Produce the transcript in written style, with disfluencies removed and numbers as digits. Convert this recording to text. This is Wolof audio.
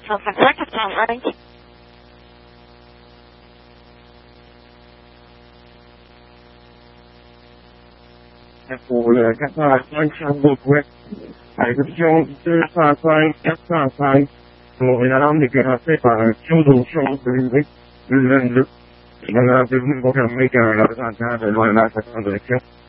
Só fazer que falante. phụ là các loại xoay sang vượt quẹt hãy tập trung tư xa xoay các xa xoay ngồi là làm thì cái hạt sẽ phải chung đủ trong từ lịch từ lần lực và là từ mình có thể mấy cái là ra để loại lại các loại